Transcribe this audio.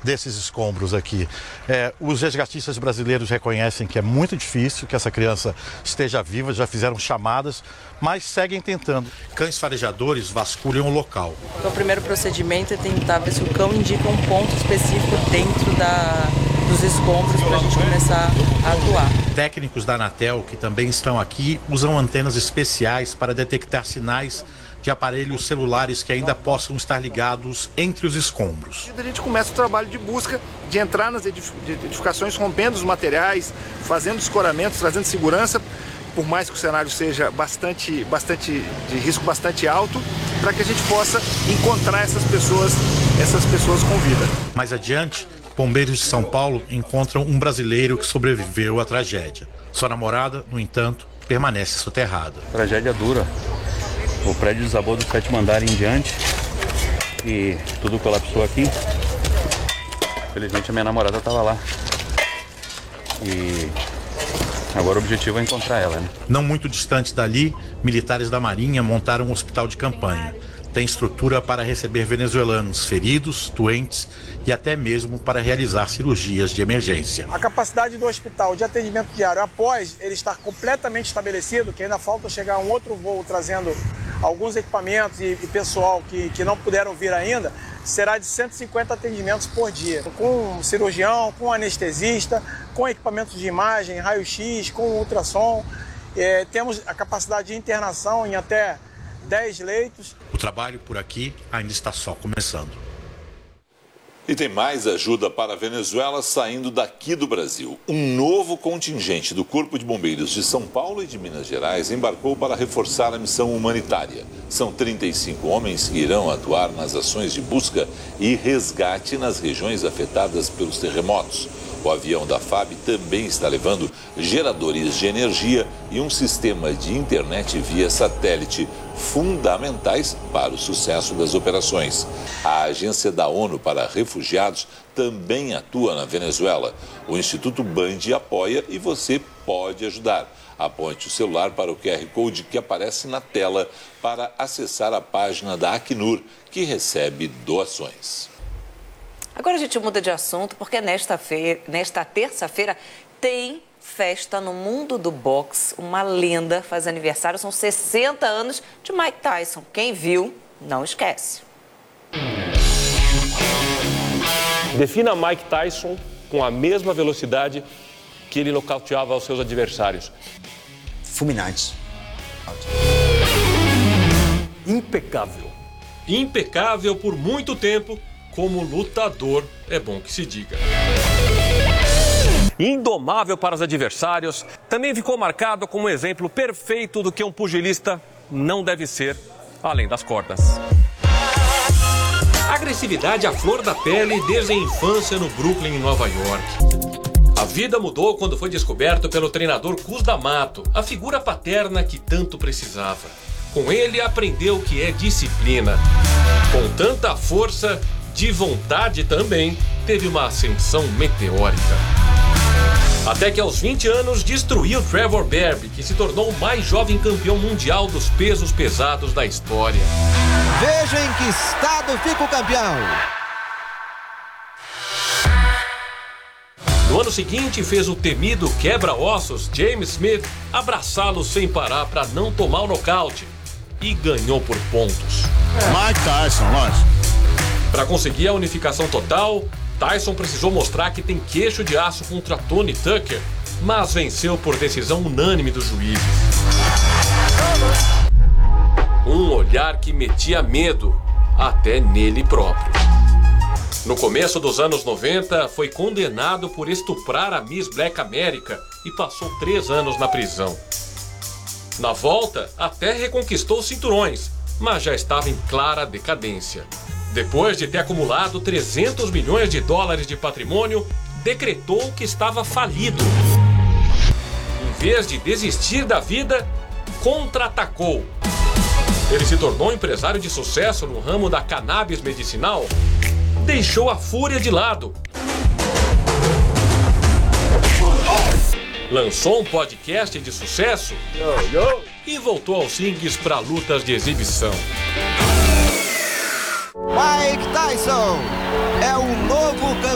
desses escombros aqui. Os resgatistas brasileiros reconhecem que é muito difícil que essa criança esteja viva, já fizeram chamadas, mas seguem tentando. Cães farejadores vasculham o local. Então, o primeiro procedimento é tentar ver se o cão indica um ponto específico dentro dos escombros para a gente começar a atuar. Técnicos da Anatel, que também estão aqui, usam antenas especiais para detectar sinais de aparelhos celulares que ainda possam estar ligados entre os escombros. A gente começa o trabalho de busca, de entrar nas edificações, rompendo os materiais, fazendo escoramentos, trazendo segurança, por mais que o cenário seja bastante de risco bastante alto, para que a gente possa encontrar essas pessoas com vida. Mais adiante, bombeiros de São Paulo encontram um brasileiro que sobreviveu à tragédia. Sua namorada, no entanto, permanece soterrada. Tragédia dura. O prédio desabou do 7º andar em diante e tudo colapsou aqui. Felizmente a minha namorada estava lá. E agora o objetivo é encontrar ela, né? Não muito distante dali, militares da Marinha montaram um hospital de campanha. Tem estrutura para receber venezuelanos feridos, doentes e até mesmo para realizar cirurgias de emergência. A capacidade do hospital de atendimento diário, após ele estar completamente estabelecido, que ainda falta chegar um outro voo trazendo alguns equipamentos e pessoal que não puderam vir ainda, será de 150 atendimentos por dia, com cirurgião, com anestesista, com equipamentos de imagem, raio-x, com ultrassom. Temos a capacidade de internação em até 10 leitos. O trabalho por aqui ainda está só começando. E tem mais ajuda para a Venezuela saindo daqui do Brasil. Um novo contingente do Corpo de Bombeiros de São Paulo e de Minas Gerais embarcou para reforçar a missão humanitária. São 35 homens que irão atuar nas ações de busca e resgate nas regiões afetadas pelos terremotos. O avião da FAB também está levando geradores de energia e um sistema de internet via satélite, fundamentais para o sucesso das operações. A Agência da ONU para Refugiados também atua na Venezuela. O Instituto Band apoia e você pode ajudar. Aponte o celular para o QR Code que aparece na tela para acessar a página da Acnur, que recebe doações. Agora a gente muda de assunto porque nesta terça-feira tem festa no mundo do boxe. Uma lenda faz aniversário, são 60 anos de Mike Tyson. Quem viu, não esquece. Defina Mike Tyson com a mesma velocidade que ele nocauteava os seus adversários. Fulminante. Impecável. Impecável por muito tempo. Como lutador, é bom que se diga. Indomável para os adversários, também ficou marcado como um exemplo perfeito do que um pugilista não deve ser, além das cordas. Agressividade à flor da pele desde a infância no Brooklyn, em Nova York. A vida mudou quando foi descoberto pelo treinador Cus D'Amato, a figura paterna que tanto precisava. Com ele aprendeu o que é disciplina. Com tanta força, de vontade também, teve uma ascensão meteórica. Até que aos 20 anos destruiu Trevor Berbick, que se tornou o mais jovem campeão mundial dos pesos pesados da história. Veja em que estado fica o campeão. No ano seguinte, fez o temido quebra-ossos James Smith abraçá-lo sem parar para não tomar o nocaute. E ganhou por pontos. Mike Tyson, lógico. Para conseguir a unificação total, Tyson precisou mostrar que tem queixo de aço contra Tony Tucker, mas venceu por decisão unânime dos juízes. Um olhar que metia medo, até nele próprio. No começo dos anos 90, foi condenado por estuprar a Miss Black America e passou 3 anos na prisão. Na volta, até reconquistou os cinturões, mas já estava em clara decadência. Depois de ter acumulado 300 milhões de dólares de patrimônio, decretou que estava falido. Em vez de desistir da vida, contra-atacou. Ele se tornou empresário de sucesso no ramo da cannabis medicinal, deixou a fúria de lado. Lançou um podcast de sucesso e voltou aos rings para lutas de exibição. Mike Tyson é o novo campeão.